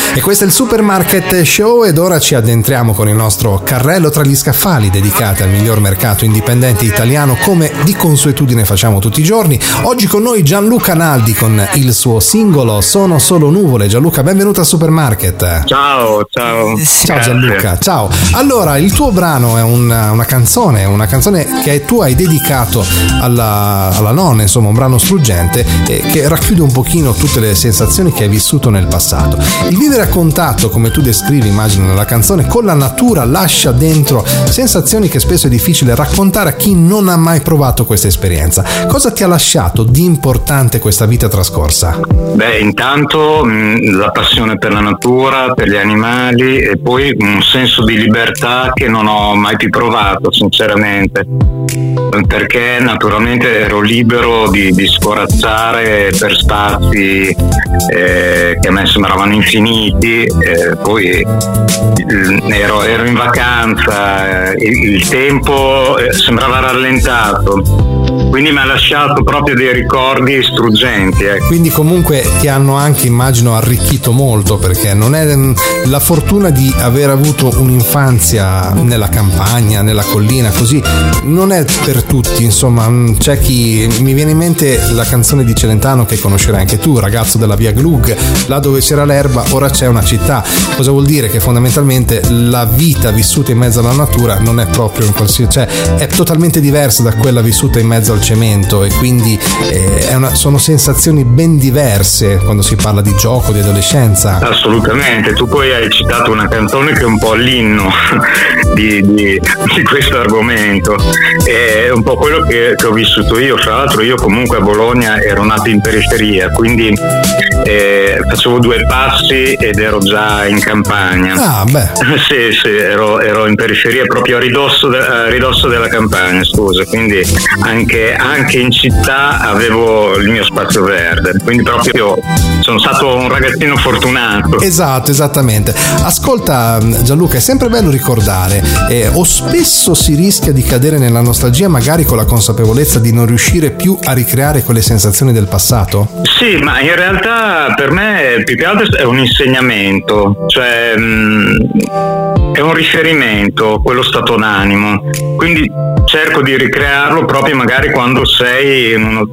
E questo è il Supermarket Show ed ora ci addentriamo con il nostro carrello tra gli scaffali dedicati al miglior mercato indipendente italiano, come di consuetudine facciamo tutti i giorni. Oggi con noi Gianluca Naldi con il suo singolo Sono solo nuvole. Gianluca, benvenuto al Supermarket. Ciao. Ciao Grazie. Gianluca, ciao. Allora, il tuo brano è una canzone che tu hai dedicato alla nonna, insomma un brano struggente che racchiude un pochino tutte le sensazioni che hai vissuto nel passato. Il vivere a contatto, come tu descrivi, immagino nella canzone, con la natura lascia dentro sensazioni che spesso è difficile raccontare a chi non ha mai provato questa esperienza. Cosa ti ha lasciato di importante questa vita trascorsa? Beh, intanto la passione per la natura, per gli animali, e poi un senso di libertà che non ho mai più provato, sinceramente, perché naturalmente ero libero di scorazzare per spazi che a me sembravano infiniti, poi ero in vacanza, il tempo sembrava rallentato, quindi mi ha lasciato proprio dei ricordi struggenti. Quindi comunque ti hanno anche, immagino, arricchito molto, perché non è la fortuna di aver avuto un'infanzia nella campagna, nella collina, così non è per tutti, insomma. C'è chi, mi viene in mente la canzone di Celentano che conoscerai anche tu, Ragazzo della via Glug, là dove c'era l'erba ora c'è una città. Cosa vuol dire? Che fondamentalmente la vita vissuta in mezzo alla natura non è proprio un consiglio, cioè è totalmente diversa da quella vissuta in mezzo al cemento, e quindi sono sensazioni ben diverse quando si parla di gioco, di adolescenza. Assolutamente, tu poi hai citato una canzone che è un po' l'inno di questo argomento, è un po' quello che ho vissuto io. Fra l'altro io comunque a Bologna ero nato in periferia, quindi facevo 2 passi ed ero già in campagna. Ah, beh. Sì, ero in periferia, proprio a ridosso della campagna, scusa, quindi anche in città avevo il mio spazio verde, quindi proprio sono stato un ragazzino fortunato. Esatto, esattamente. Ascolta Gianluca, è sempre bello ricordare, o spesso si rischia di cadere nella nostalgia, magari con la consapevolezza di non riuscire più a ricreare quelle sensazioni del passato? Sì, ma in realtà per me più che altro è un insegnamento, cioè è un riferimento, quello stato d'animo, quindi cerco di ricrearlo proprio magari quando sei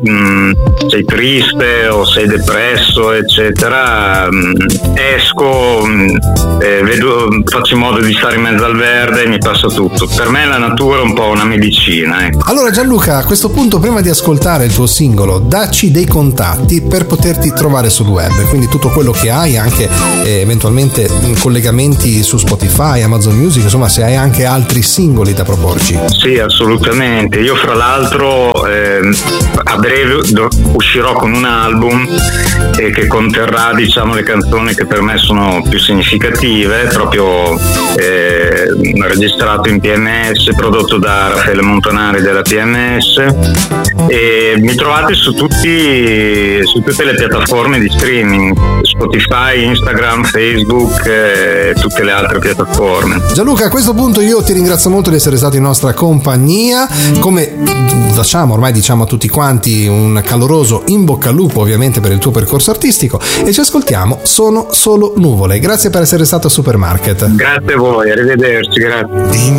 triste o sei depresso, eccetera. Esco, faccio in modo di stare in mezzo al verde e mi passa tutto. Per me la natura è un po' una medicina, ecco. Allora Gianluca, a questo punto, prima di ascoltare il tuo singolo, dacci dei contatti per poterti trovare sul web, quindi tutto quello che hai, anche eventualmente collegamenti su Spotify, Amazon Music, insomma, se hai anche altri singoli da proporci. Sì, assolutamente. Io fra l'altro a breve uscirò con un album che conterrà, diciamo, le canzoni che per me sono più significative, proprio registrato in PMS, prodotto da Raffaele Montanari della PMS, e mi trovate su tutte le piattaforme di streaming, Spotify, Instagram, Facebook e tutte le altre piattaforme. Gianluca, a questo punto io ti ringrazio molto di essere stato in nostra compagnia. Come ormai diciamo a tutti quanti, un caloroso in bocca al lupo ovviamente per il tuo percorso artistico, e ci ascoltiamo Sono solo nuvole. Grazie per essere stato a Supermarket. Grazie a voi, arrivederci, grazie.